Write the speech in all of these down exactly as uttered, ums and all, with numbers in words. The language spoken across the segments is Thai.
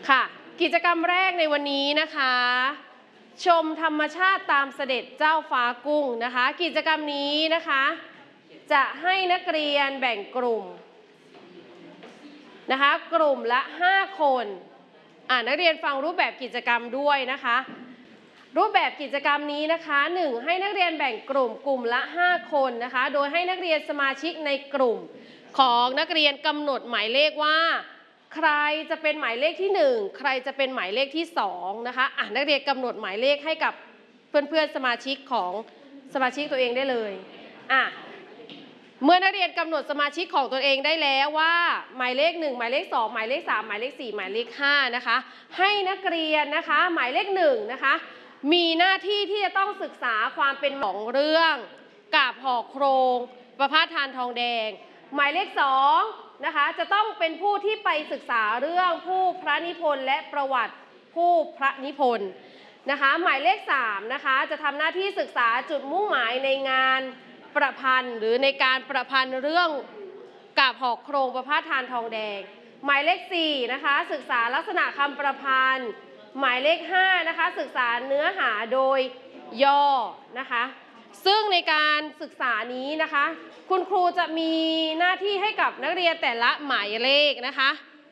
ค่ะกิจกรรมแรกในวันนี้นะคะชมธรรมชาติตามเสด็จเจ้าฟ้ากุ้งนะคะกิจกรรมนี้นะคะจะให้นักเรียนแบ่งกลุ่มนะคะกลุ่มละห้าคนอ่านักเรียนฟังรูปแบบกิจกรรมด้วยนะคะรูปแบบกิจกรรมนี้นะคะหนึ่งให้นักเรียนแบ่งกลุ่มกลุ่มละห้าคนนะคะโดยให้นักเรียนสมาชิกในกลุ่มของนักเรียนกำหนดหมายเลขว่าใครจะเป็นหมายเลขที่หนึ่งใครจะเป็นหมายเลขที่สองนะคะอ่ะนักเรียนกำหนดหมายเลขให้กับเพื่อนๆสมาชิกของสมาชิกตัวเองได้เลยอ่ะเมื่อนักเรียนกำหนดสมาชิกของตัวเองได้แล้วว่าหมายเลขหนึ่งหมายเลขสองหมายเลขสามหมายเลขสี่หมายเลขห้านะคะให้นักเรียนนะคะหมายเลขหนึ่งนะคะมีหน้าที่ที่จะต้องศึกษาความเป็นของเรื่องกาบห่อโครงประพาสทานทองแดงหมายเลขสองนะคะจะต้องเป็นผู้ที่ไปศึกษาเรื่องผู้พระนิพนธ์และประวัติผู้พระนิพนธ์นะคะหมายเลขสามนะคะจะทำหน้าที่ศึกษาจุดมุ่งหมายในงานประพันธ์หรือในการประพันธ์เรื่องกาบห่อโครงประพาสทานทองแดงหมายเลขสี่นะคะศึกษาลักษณะคำประพันธ์หมายเลขห้านะคะศึกษาเนื้อหาโดยย่อนะคะซึ่งในการศึกษานี้นะคะคุณครูจะมีหน้าที่ให้กับนักเรียนแต่ละหมายเลขนะคะ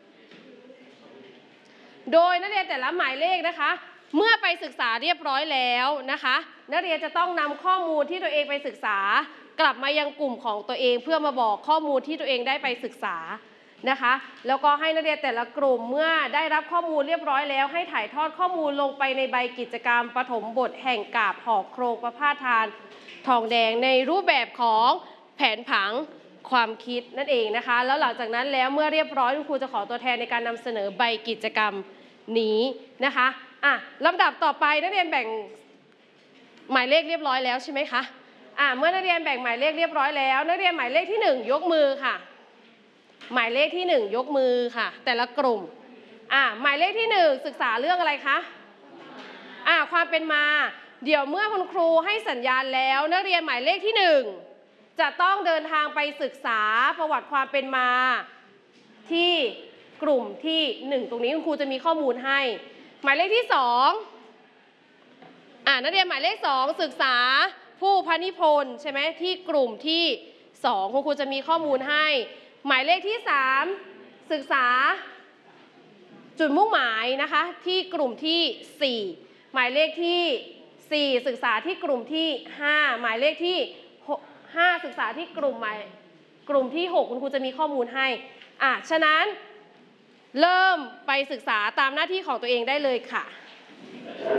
โดยนักเรียนแต่ละหมายเลขนะคะเมื่อไปศึกษาเรียบร้อยแล้วนะคะนักเรียนจะต้องนำข้อมูลที่ตัวเองไปศึกษากลับมายังกลุ่มของตัวเองเพื่อมาบอกข้อมูลที่ตัวเองได้ไปศึกษานะคะแล้วก็ให้นักเรียนแต่ละกลุ่มเมื่อได้รับข้อมูลเรียบร้อยแล้วให้ถ่ายทอดข้อมูลลงไปในใบกิจกรรมปฐมบทแห่งกาบห่อโครงประพาสทานทองแดงในรูปแบบของแผนผังความคิดนั่นเองนะคะแล้วหลังจากนั้นแล้วเมื่อเรียบร้อยคุณครูจะขอตัวแทนในการนำเสนอใบกิจกรรมนี้นะคะอ่ะลำดับต่อไปนักเรียนแบ่งหมายเลขเรียบร้อยแล้วใช่ไหมคะอ่ะเมื่อนักเรียนแบ่งหมายเลขเรียบร้อยแล้วนักเรียนหมายเลขที่หนึ่งยกมือค่ะหมายเลขที่หนึ่งยกมือค่ะแต่ละกลุ่มอ่ะหมายเลขที่หนึ่งศึกษาเรื่องอะไรคะอ่ะความเป็นมาเดี๋ยวเมื่อคุณครูให้สัญญาณแล้วนักเรียนหมายเลขที่หนึ่งจะต้องเดินทางไปศึกษาประวัติความเป็นมาที่กลุ่มที่หนึ่งตรงนี้คุณครูจะมีข้อมูลให้หมายเลขที่สองอ่านักเรียนหมายเลขสองศึกษาผู้พระนิพนธ์ใช่ไหมที่กลุ่มที่สองคุณครูจะมีข้อมูลให้หมายเลขที่สามศึกษาจุดมุ่งหมายนะคะที่กลุ่มที่สี่หมายเลขที่สี่ศึกษาที่กลุ่มที่ห้าหมายเลขที่ห้าศึกษาที่กลุ่มหมายกลุ่มที่หกคุณครูจะมีข้อมูลให้อ่ะฉะนั้นเริ่มไปศึกษาตามหน้าที่ของตัวเองได้เลยค่ะ